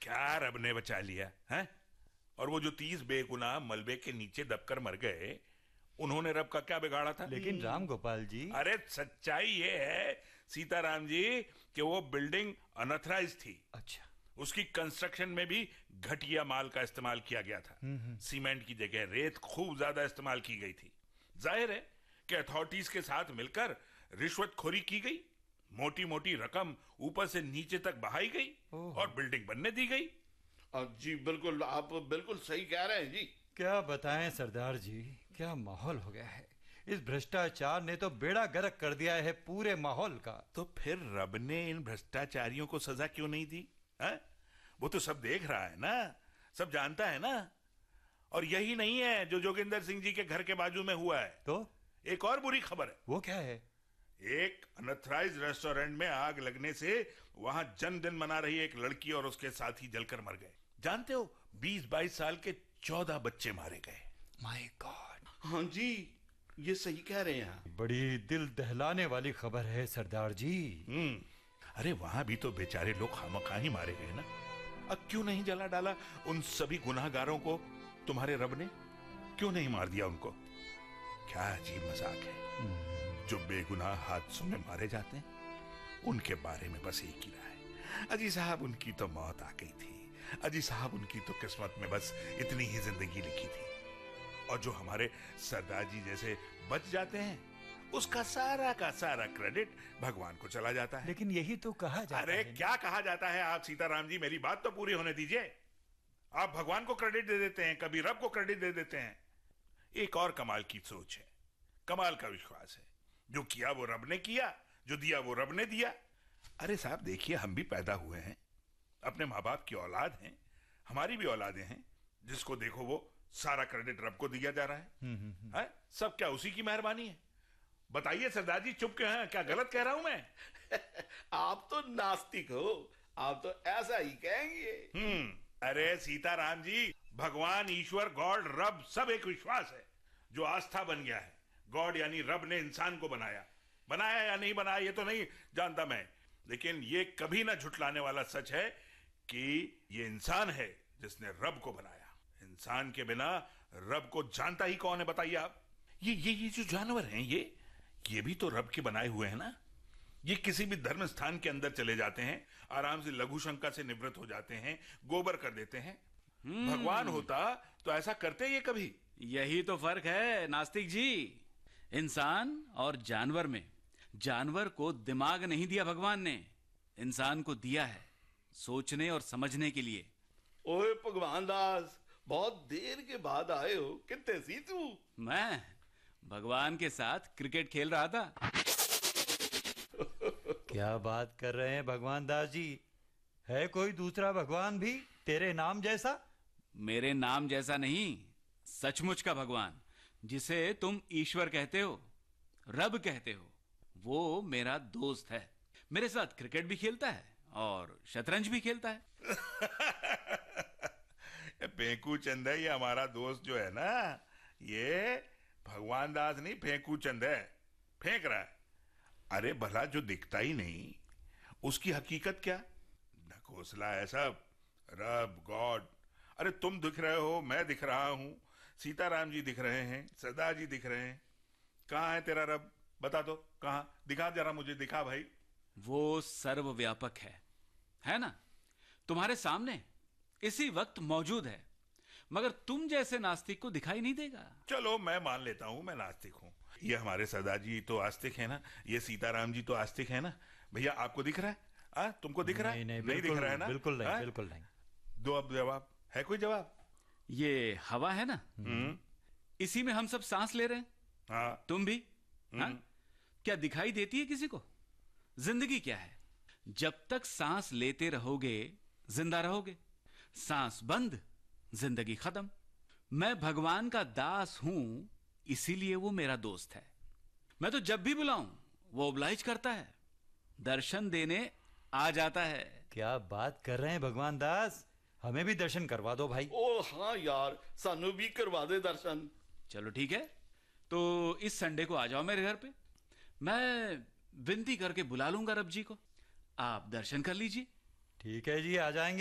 क्या रब ने बचा लिया है? और वो जो 30 बेगुनाह मलबे के नीचे दबकर मर गए, उन्होंने रब का क्या बिगाड़ा था? लेकिन राम गोपाल जी, अरे सच्चाई ये है सीताराम जी कि वो बिल्डिंग अनऑथराइज थी। अच्छा, उसकी कंस्ट्रक्शन में भी घटिया माल का इस्तेमाल किया गया था। सीमेंट की जगह रेत खूब ज्यादा इस्तेमाल की गई थी। जाहिर है कि अथॉरिटीज के साथ मिलकर रिश्वतखोरी की गई, मोटी मोटी रकम ऊपर से नीचे तक बहाई गई और बिल्डिंग बनने दी गई। जी बिल्कुल, आप बिल्कुल सही कह रहे हैं जी। क्या बताएं सरदार जी, क्या माहौल हो गया है। इस भ्रष्टाचार ने तो बेड़ा गर्क कर दिया है पूरे माहौल का। तो फिर रब ने इन भ्रष्टाचारियों को सजा क्यों नहीं दी है? वो तो सब देख रहा है ना, सब जानता है ना। और यही नहीं है जो जोगिंदर सिंह जी के घर के बाजू में हुआ है। तो एक और बुरी खबर है। वो क्या है? एक अनऑथराइज रेस्टोरेंट में आग लगने से वहां जन्मदिन मना रही एक लड़की और उसके साथी जलकर मर गए। जानते हो, 20-22 साल के 14 बच्चे मारे गए। My God. हाँ जी, ये सही कह रहे हैं। बड़ी दिल दहलाने वाली खबर है सरदार जी। अरे वहां भी तो बेचारे लोग खामखा ही मारे गए ना। अब क्यों नहीं जला डाला उन सभी गुनाहगारों को? तुम्हारे रब ने क्यों नहीं मार दिया उनको? क्या अजीब मजाक है। जो बेगुनाह हादसों में मारे जाते हैं उनके बारे में बस एक ही रहा है, अजी साहब उनकी तो मौत आ गई थी, अजी साहब उनकी तो किस्मत में बस इतनी ही जिंदगी लिखी थी। और जो हमारे सरदार जी जैसे बच जाते हैं उसका सारा का सारा क्रेडिट भगवान को चला जाता है। लेकिन यही तो कहा जाता है। अरे क्या कहा जाता है? आप सीताराम जी मेरी बात तो पूरी होने दीजिए। आप भगवान को क्रेडिट दे देते हैं, कभी रब को क्रेडिट दे देते हैं। एक और कमाल की सोच है, कमाल का विश्वास है। जो किया वो रब ने किया, जो दिया वो रब ने दिया। अरे साहब देखिए, हम भी पैदा हुए हैं, अपने माँ बाप की औलाद हैं, हमारी भी औलादें हैं। जिसको देखो वो सारा क्रेडिट रब को दिया जा रहा है। सब क्या उसी की मेहरबानी है? बताइए सरदार जी, चुप क्यों हैं? क्या गलत कह रहा हूं मैं? आप तो नास्तिक हो, आप तो ऐसा ही कहेंगे। अरे सीताराम जी, भगवान, ईश्वर, गॉड, रब सब एक विश्वास है जो आस्था बन गया है। गॉड यानी रब ने इंसान को बनाया या नहीं बनाया ये तो नहीं जानता मैं, लेकिन ये कभी ना झुटलाने वाला सच है कि ये इंसान है जिसने रब को बनाया। इंसान के बिना रब को जानता ही कौन है बताइए आप? ये जो जानवर हैं ये भी तो रब के बनाए हुए हैं ना। ये किसी भी धर्म स्थान के अंदर चले जाते हैं, आराम से लघु शंका से निवृत्त हो जाते हैं, गोबर कर देते हैं। भगवान होता तो ऐसा करते ये कभी? यही तो फर्क है नास्तिक जी। इंसान और जानवर में, जानवर को दिमाग नहीं दिया भगवान ने, इंसान को दिया है सोचने और समझने के लिए। ओए भगवान दास, बहुत देर के बाद आए हो, कितने सी तू? मैं भगवान के साथ क्रिकेट खेल रहा था। क्या बात कर रहे हैं भगवान दास जी? है कोई दूसरा भगवान भी तेरे नाम जैसा? मेरे नाम जैसा नहीं, सचमुच का भगवान, जिसे तुम ईश्वर कहते हो, रब कहते हो, वो मेरा दोस्त है। मेरे साथ क्रिकेट भी खेलता है और शतरंज भी खेलता है। फेंकू चंद है ये हमारा दोस्त जो है ना, ये भगवान दास नहीं, फेंकू चंद है, फेंक रहा है। अरे भला जो दिखता ही नहीं उसकी हकीकत क्या? ढकोसला है सब, रब, गॉड। अरे तुम दिख रहे हो, मैं दिख रहा हूं, सीताराम जी दिख रहे हैं, सरदार जी दिख रहे हैं। कहां है तेरा रब? बता दो कहां, दिखा जरा मुझे, दिखा भाई। वो सर्वव्यापक है ना, तुम्हारे सामने इसी वक्त मौजूद है, मगर तुम जैसे नास्तिक को दिखाई नहीं देगा। चलो मैं मान लेता हूं मैं नास्तिक हूं, ये हमारे सरदार जी तो आस्तिक है ना, ये सीताराम जी तो आस्तिक है ना। भैया आपको दिख रहा है? तुमको दिख रहा है? नहीं दिख रहा है ना? बिल्कुल नहीं, बिल्कुल नहीं। दो अब जवाब, है कोई जवाब? ये हवा है ना, इसी में हम सब सांस ले रहे हैं। हाँ। तुम भी? हाँ? क्या दिखाई देती है किसी को? जिंदगी क्या है? जब तक सांस लेते रहोगे जिंदा रहोगे, सांस बंद जिंदगी खत्म। मैं भगवान का दास हूं, इसीलिए वो मेरा दोस्त है। मैं तो जब भी बुलाऊं वो ओब्लाइज करता है, दर्शन देने आ जाता है। क्या बात कर रहे हैं भगवान दास, हमें भी दर्शन करवा दो भाई। ओ हाँ यार, सानू भी करवा दे दर्शन। चलो ठीक है, तो इस संडे को आ जाओ मेरे घर पे, मैं विनती करके बुला लूंगा रब जी को, आप दर्शन कर लीजिए। ठीक है जी, आ जाएंगे।